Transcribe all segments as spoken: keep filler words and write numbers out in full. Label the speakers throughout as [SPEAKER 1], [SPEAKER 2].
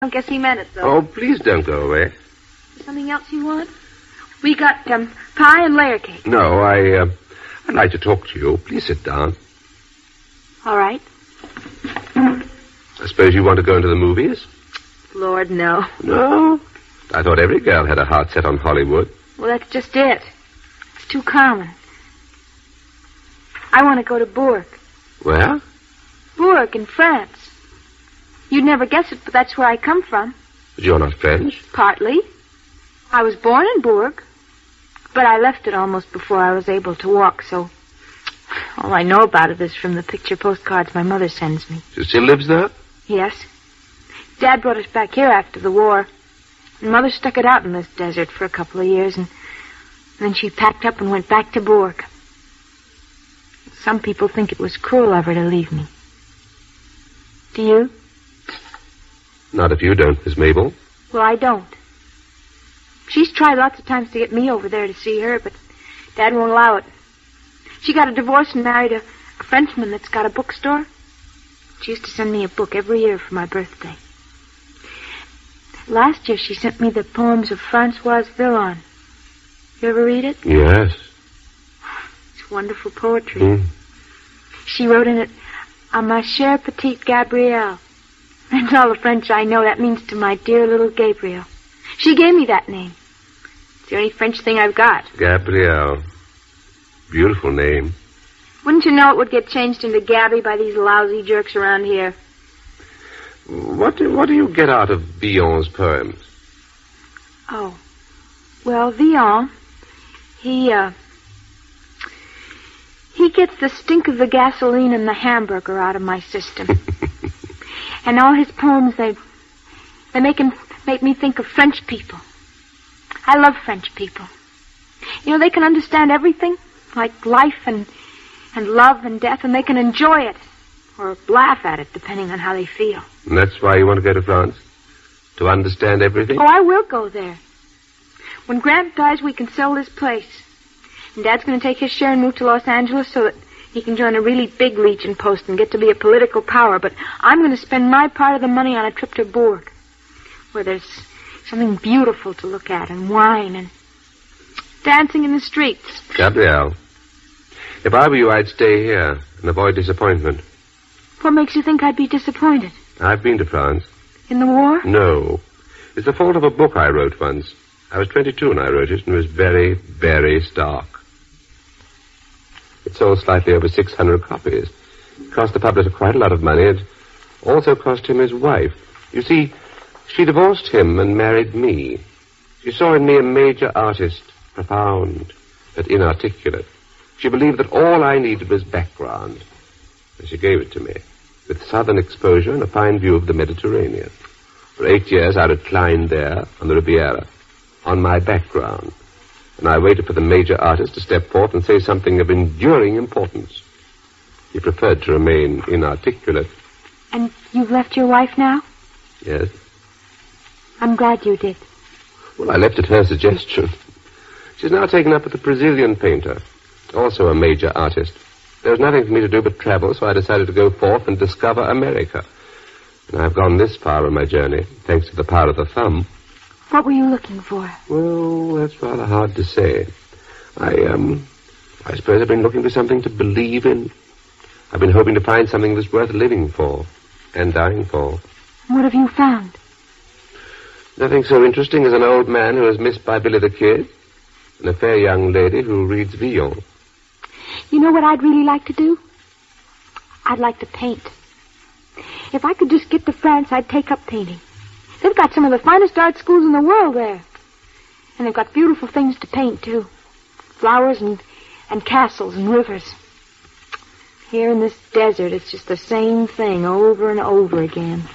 [SPEAKER 1] I guess he meant it, though.
[SPEAKER 2] Oh, please don't go away.
[SPEAKER 1] Something else you want? We got um, pie and layer cake.
[SPEAKER 2] No, I, uh, I'd like to talk to you. Please sit down.
[SPEAKER 1] All right.
[SPEAKER 2] I suppose you want to go into the movies?
[SPEAKER 1] Lord, no.
[SPEAKER 2] No? I thought every girl had a heart set on Hollywood.
[SPEAKER 1] Well, that's just it. It's too common. I want to go to Bourg.
[SPEAKER 2] Where?
[SPEAKER 1] Bourg in France. You'd never guess it, but that's where I come from.
[SPEAKER 2] But you're not French?
[SPEAKER 1] Partly. I was born in Bourg, but I left it almost before I was able to walk, so all I know about it is from the picture postcards my mother sends me.
[SPEAKER 2] She still lives there?
[SPEAKER 1] Yes. Dad brought us back here after the war, and Mother stuck it out in this desert for a couple of years, and, and then she packed up and went back to Bourg. Some people think it was cruel of her to leave me. Do you?
[SPEAKER 2] Not if you don't, Miss Mabel.
[SPEAKER 1] Well, I don't. She's tried lots of times to get me over there to see her, but Dad won't allow it. She got a divorce and married a, a Frenchman that's got a bookstore. She used to send me a book every year for my birthday. Last year she sent me the poems of Françoise Villon. You ever read it?
[SPEAKER 2] Yes.
[SPEAKER 1] It's wonderful poetry.
[SPEAKER 2] Mm.
[SPEAKER 1] She wrote in it, "À ma chère petite Gabrielle." That's all the French I know. That means to my dear little Gabriel. She gave me that name. It's the only French thing I've got.
[SPEAKER 2] Gabrielle. Beautiful name.
[SPEAKER 1] Wouldn't you know it would get changed into Gabby by these lousy jerks around here?
[SPEAKER 2] What do, what do you get out of Villon's poems?
[SPEAKER 1] Oh. Well, Villon, he, uh... he gets the stink of the gasoline and the hamburger out of my system. And all his poems, they... they make him... make me think of French people. I love French people. You know, they can understand everything, like life and and love and death, and they can enjoy it, or laugh at it, depending on how they feel.
[SPEAKER 2] And that's why you want to go to France? To understand everything?
[SPEAKER 1] Oh, I will go there. When Grant dies, we can sell this place. And Dad's going to take his share and move to Los Angeles so that he can join a really big Legion post and get to be a political power. But I'm going to spend my part of the money on a trip to Bourg, where there's something beautiful to look at, and wine, and dancing in the streets.
[SPEAKER 2] Gabrielle, if I were you, I'd stay here and avoid disappointment.
[SPEAKER 1] What makes you think I'd be disappointed?
[SPEAKER 2] I've been to France.
[SPEAKER 1] In the war?
[SPEAKER 2] No. It's the fault of a book I wrote once. I was twenty-two when I wrote it, and it was very, very stark. It sold slightly over six hundred copies. It cost the publisher quite a lot of money. It also cost him his wife. You see, she divorced him and married me. She saw in me a major artist, profound but inarticulate. She believed that all I needed was background, and she gave it to me, with southern exposure and a fine view of the Mediterranean. For eight years I reclined there on the Riviera, on my background, and I waited for the major artist to step forth and say something of enduring importance. He preferred to remain inarticulate.
[SPEAKER 1] And you've left your wife now?
[SPEAKER 2] Yes.
[SPEAKER 1] I'm glad you did.
[SPEAKER 2] Well, I left at her suggestion. She's now taken up with a Brazilian painter, also a major artist. There was nothing for me to do but travel, so I decided to go forth and discover America. And I've gone this far on my journey, thanks to the power of the thumb.
[SPEAKER 1] What were you looking for?
[SPEAKER 2] Well, that's rather hard to say. I, um, I suppose I've been looking for something to believe in. I've been hoping to find something that's worth living for and dying for.
[SPEAKER 1] What have you found?
[SPEAKER 2] Nothing so interesting as an old man who is missed by Billy the Kid, and a fair young lady who reads Villon.
[SPEAKER 1] You know what I'd really like to do? I'd like to paint. If I could just get to France, I'd take up painting. They've got some of the finest art schools in the world there. And they've got beautiful things to paint, too. Flowers and, and castles and rivers. Here in this desert, it's just the same thing over and over again.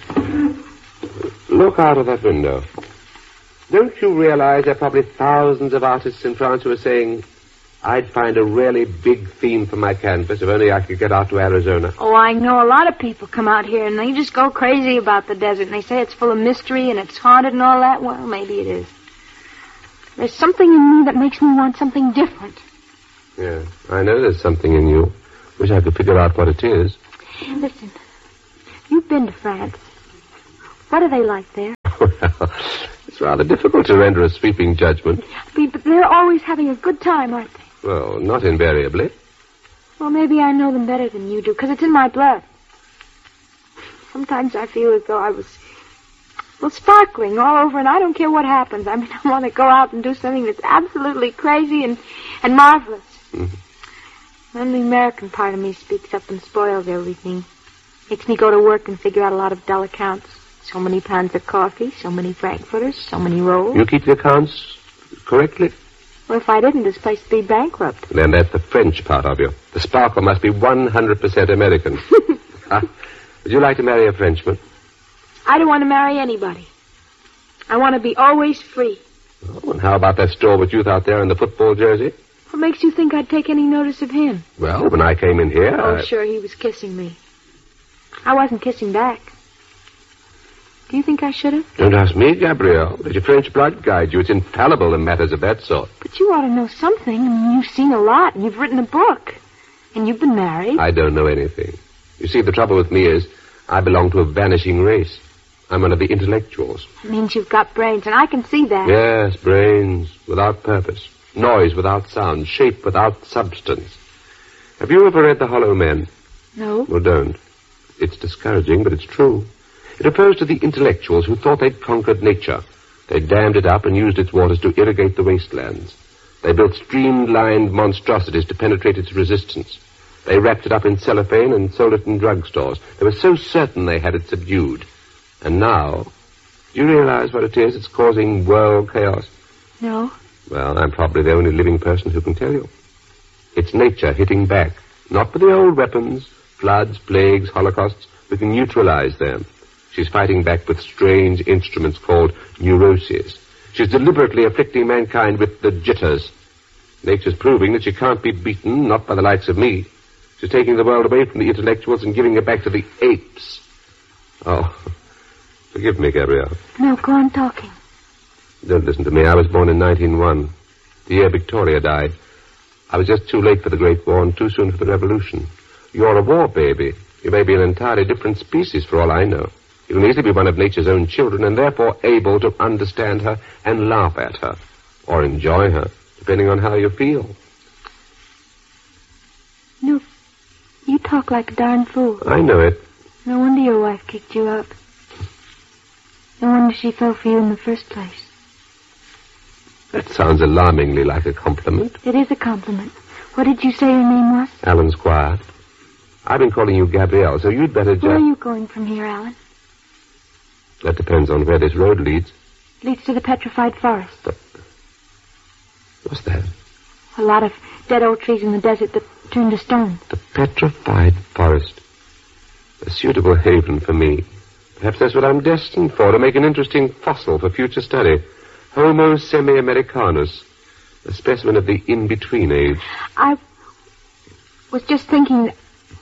[SPEAKER 2] Look out of that window. Don't you realize there are probably thousands of artists in France who are saying, I'd find a really big theme for my canvas if only I could get out to Arizona?
[SPEAKER 1] Oh, I know a lot of people come out here and they just go crazy about the desert and they say it's full of mystery and it's haunted and all that. Well, maybe it is. There's something in me that makes me want something different.
[SPEAKER 2] Yeah, I know there's something in you. Wish I could figure out what it is.
[SPEAKER 1] Listen, you've been to France. What are they like there?
[SPEAKER 2] Well, it's rather difficult to render a sweeping judgment.
[SPEAKER 1] But they're always having a good time, aren't they?
[SPEAKER 2] Well, not invariably.
[SPEAKER 1] Well, maybe I know them better than you do, because it's in my blood. Sometimes I feel as though I was, well, sparkling all over, and I don't care what happens. I mean, I want to go out and do something that's absolutely crazy and, and marvelous. Mm-hmm. Then the American part of me speaks up and spoils everything. Makes me go to work and figure out a lot of dull accounts. So many pounds of coffee, so many frankfurters, so many rolls.
[SPEAKER 2] You keep the accounts correctly?
[SPEAKER 1] Well, if I didn't, this place would be bankrupt.
[SPEAKER 2] Then that's the French part of you. The sparkle must be one hundred percent American. ah, would you like to marry a Frenchman?
[SPEAKER 1] I don't want to marry anybody. I want to be always free.
[SPEAKER 2] Oh, and how about that stalwart youth out there in the football jersey?
[SPEAKER 1] What makes you think I'd take any notice of him?
[SPEAKER 2] Well, when I came in here,
[SPEAKER 1] Oh,
[SPEAKER 2] I...
[SPEAKER 1] sure, he was kissing me. I wasn't kissing back. Do you think I should have?
[SPEAKER 2] Don't ask me, Gabrielle. Let your French blood guide you. It's infallible in matters of that sort.
[SPEAKER 1] But you ought to know something. I mean, you've seen a lot, and you've written a book. And you've been married.
[SPEAKER 2] I don't know anything. You see, the trouble with me is I belong to a vanishing race. I'm one of the intellectuals.
[SPEAKER 1] It means you've got brains, and I can see that.
[SPEAKER 2] Yes, brains without purpose. Noise without sound. Shape without substance. Have you ever read The Hollow Men?
[SPEAKER 1] No.
[SPEAKER 2] Well, don't. It's discouraging, but it's true. It refers to the intellectuals who thought they'd conquered nature. They dammed it up and used its waters to irrigate the wastelands. They built streamlined monstrosities to penetrate its resistance. They wrapped it up in cellophane and sold it in drugstores. They were so certain they had it subdued. And now, do you realize what it is that's causing world chaos?
[SPEAKER 1] No.
[SPEAKER 2] Well, I'm probably the only living person who can tell you. It's nature hitting back. Not with the old weapons, floods, plagues, holocausts. We can neutralize them. She's fighting back with strange instruments called neuroses. She's deliberately afflicting mankind with the jitters. Nature's proving that she can't be beaten, not by the likes of me. She's taking the world away from the intellectuals and giving it back to the apes. Oh, forgive me, Gabrielle.
[SPEAKER 1] No, go on talking.
[SPEAKER 2] Don't listen to me. I was born in nineteen oh one, the year Victoria died. I was just too late for the Great War and too soon for the Revolution. You're a war baby. You may be an entirely different species for all I know. You can easily be one of nature's own children and therefore able to understand her and laugh at her. Or enjoy her, depending on how you feel.
[SPEAKER 1] No, you talk like a darn fool.
[SPEAKER 2] I know it.
[SPEAKER 1] No wonder your wife kicked you out. No wonder she fell for you in the first place.
[SPEAKER 2] That sounds alarmingly like a compliment.
[SPEAKER 1] It is a compliment. What did you say your name was?
[SPEAKER 2] Alan Squire. I've been calling you Gabrielle, so you'd better just...
[SPEAKER 1] Where are you going from here, Alan?
[SPEAKER 2] That depends on where this road leads.
[SPEAKER 1] Leads to the petrified forest.
[SPEAKER 2] The... What's that?
[SPEAKER 1] A lot of dead old trees in the desert that turned to stone.
[SPEAKER 2] The petrified forest. A suitable haven for me. Perhaps that's what I'm destined for, to make an interesting fossil for future study. Homo semi-Americanus. A specimen of the in-between age.
[SPEAKER 1] I was just thinking that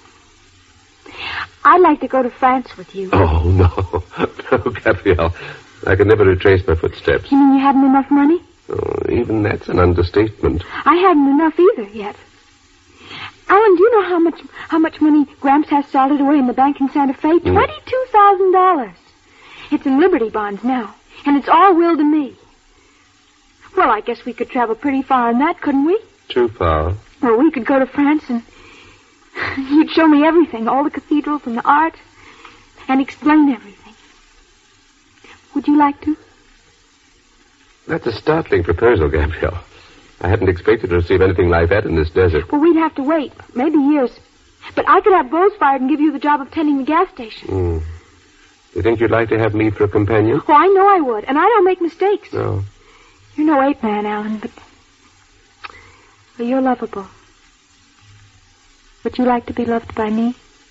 [SPEAKER 1] I'd like to go to France with you.
[SPEAKER 2] Oh, no. No, Gabrielle. I could never retrace my footsteps.
[SPEAKER 1] You mean you hadn't enough money?
[SPEAKER 2] Oh, even that's an understatement.
[SPEAKER 1] I hadn't enough either yet. Alan, do you know how much how much money Gramps has salted away in the bank in Santa Fe?
[SPEAKER 2] Mm.
[SPEAKER 1] Twenty-two thousand dollars. It's in Liberty bonds now, and it's all willed to me. Well, I guess we could travel pretty far on that, couldn't we?
[SPEAKER 2] Too far.
[SPEAKER 1] Well, we could go to France and you'd show me everything, all the cathedrals and the art, and explain everything. Would you like to?
[SPEAKER 2] That's a startling proposal, Gabrielle. I hadn't expected to receive anything like that in this desert.
[SPEAKER 1] Well, we'd have to wait, maybe years. But I could have Bose fired and give you the job of tending the gas station.
[SPEAKER 2] Mm. You think you'd like to have me for a companion?
[SPEAKER 1] Oh, I know I would, and I don't make mistakes.
[SPEAKER 2] No.
[SPEAKER 1] You're no ape man, Alan, but... Well, you're lovable. Would you like to be loved by me?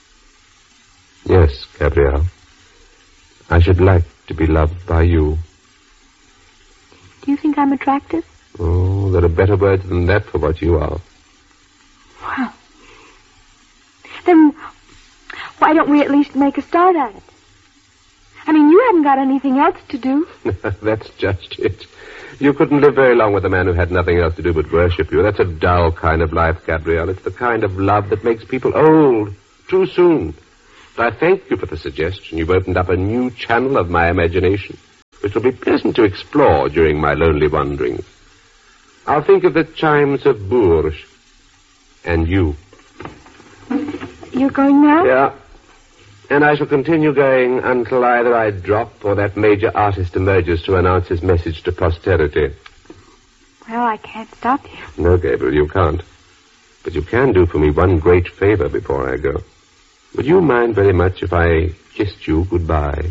[SPEAKER 2] Yes, Gabrielle. I should like to be loved by you.
[SPEAKER 1] Do you think I'm attractive?
[SPEAKER 2] Oh, there are better words than that for what you are.
[SPEAKER 1] Well, then why don't we at least make a start at it? I mean, you haven't got anything else to do.
[SPEAKER 2] That's just it. You couldn't live very long with a man who had nothing else to do but worship you. That's a dull kind of life, Gabrielle. It's the kind of love that makes people old too soon. But I thank you for the suggestion. You've opened up a new channel of my imagination. which will be pleasant to explore during my lonely wanderings. I'll think of the chimes of Bourges and you.
[SPEAKER 1] You're going now?
[SPEAKER 2] Yeah. And I shall continue going until either I drop or that major artist emerges to announce his message to posterity.
[SPEAKER 1] Well, I can't stop you.
[SPEAKER 2] No, Gabriel, you can't. But you can do for me one great favor before I go. Would you mind very much if I kissed you goodbye?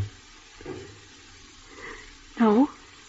[SPEAKER 1] No.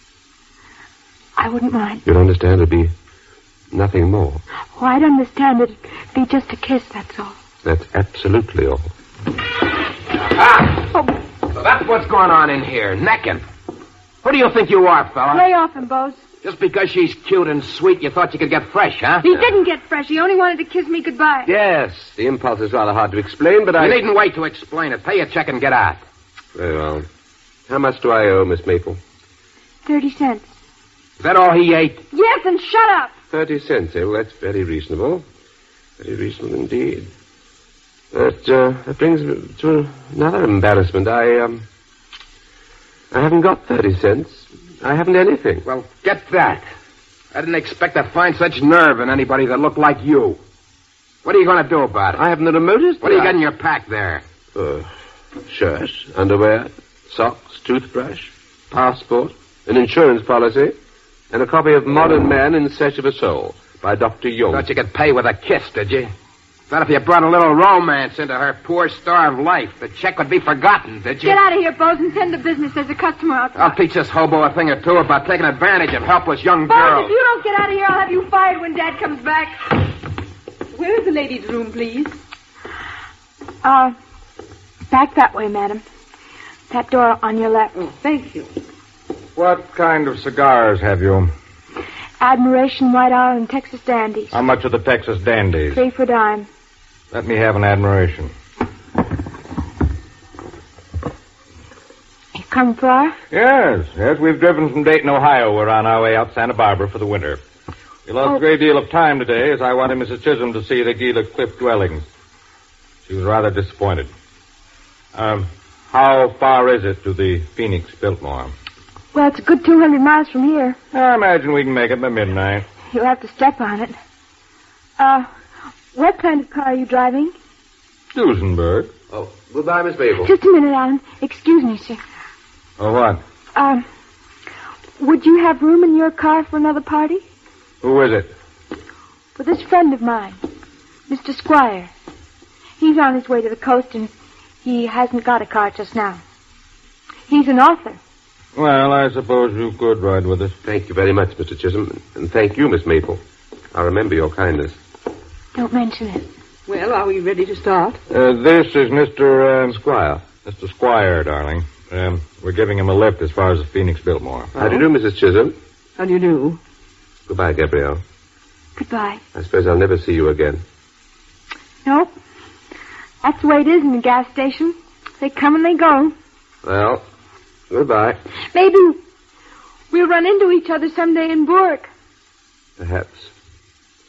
[SPEAKER 1] I wouldn't mind.
[SPEAKER 2] You'll understand it'll be nothing more.
[SPEAKER 1] Oh, I'd understand it'd be just a kiss, that's all.
[SPEAKER 2] That's absolutely all.
[SPEAKER 3] Ah!
[SPEAKER 1] Oh.
[SPEAKER 3] So that's what's going on in here, necking. Who do you think you are, fella?
[SPEAKER 1] Lay off him, Bose.
[SPEAKER 3] Just because she's cute and sweet, you thought you could get fresh, huh?
[SPEAKER 1] He didn't get fresh. He only wanted to kiss me goodbye.
[SPEAKER 2] Yes, the impulse is rather hard to explain, but I...
[SPEAKER 3] You needn't wait to explain it. Pay your check and get out.
[SPEAKER 2] Very well. How much do I owe, Miss Maple?
[SPEAKER 1] Thirty cents.
[SPEAKER 3] Is that all he ate?
[SPEAKER 1] Yes, and shut up.
[SPEAKER 2] Thirty cents, eh? Well, that's very reasonable. Very reasonable indeed. That, uh, that brings me to another embarrassment. I, um... I haven't got thirty cents. I haven't anything.
[SPEAKER 3] Well, get that. I didn't expect to find such nerve in anybody that looked like you. What are you going to do about it?
[SPEAKER 2] I haven't the remotest...
[SPEAKER 3] What do you got in your pack there?
[SPEAKER 2] Uh, shirts, underwear, socks, toothbrush, passport, an insurance policy, and a copy of Modern Man in Search of a Soul by Doctor Jung.
[SPEAKER 3] Thought you could pay with a kiss, did you? Thought if you brought a little romance into her poor, starved life, the check would be forgotten, did you?
[SPEAKER 1] Get out of here, Bose, and tend to business. There's a customer outside.
[SPEAKER 3] I'll teach this hobo a thing or two about taking advantage of helpless young
[SPEAKER 1] Bose,
[SPEAKER 3] girls.
[SPEAKER 1] if you don't get out of here, I'll have you fired when Dad comes back.
[SPEAKER 4] Where is the ladies' room, please?
[SPEAKER 1] Uh, back that way, madam. That door on your left.
[SPEAKER 4] Oh, thank you.
[SPEAKER 5] What kind of cigars have you?
[SPEAKER 1] Admiration, White Owl, and Texas Dandies.
[SPEAKER 5] How much are the Texas Dandies?
[SPEAKER 1] Three for a dime.
[SPEAKER 5] Let me have an Admiration.
[SPEAKER 1] You come far?
[SPEAKER 5] Yes, yes, we've driven from Dayton, Ohio. We're on our way out Santa Barbara for the winter. We lost
[SPEAKER 1] Oh.
[SPEAKER 5] a great deal of time today as I wanted Missus Chisholm to see the Gila Cliff dwellings. She was rather disappointed. Um, how far is it to the Phoenix Biltmore?
[SPEAKER 1] Well, it's a good two hundred miles from here.
[SPEAKER 5] I imagine we can make it by midnight.
[SPEAKER 1] You'll have to step on it. Uh, what kind of car are you driving?
[SPEAKER 5] Duesenberg.
[SPEAKER 2] Oh, goodbye, Miss Maple.
[SPEAKER 1] Just a minute, Alan. Excuse me, sir.
[SPEAKER 5] Oh, what?
[SPEAKER 1] Um, would you have room in your car for another party?
[SPEAKER 5] Who is it?
[SPEAKER 1] For this friend of mine, Mister Squire. He's on his way to the coast, and he hasn't got a car just now. He's an author.
[SPEAKER 5] Well, I suppose you could ride with us.
[SPEAKER 2] Thank you very much, Mister Chisholm. And thank you, Miss Maple. I'll remember your kindness.
[SPEAKER 1] Don't mention it.
[SPEAKER 4] Well, are we ready to start?
[SPEAKER 5] Uh, this is Mister Um,
[SPEAKER 2] Squire.
[SPEAKER 5] Mister Squire, darling. Um, we're giving him a lift as far as the Phoenix Biltmore.
[SPEAKER 2] How do you do, Missus Chisholm?
[SPEAKER 4] How do you do?
[SPEAKER 2] Goodbye, Gabrielle.
[SPEAKER 1] Goodbye.
[SPEAKER 2] I suppose I'll never see you again.
[SPEAKER 1] Nope. That's the way it is in the gas station. They come and they go.
[SPEAKER 2] Well, goodbye.
[SPEAKER 1] Maybe we'll run into each other someday in Bourke.
[SPEAKER 2] Perhaps.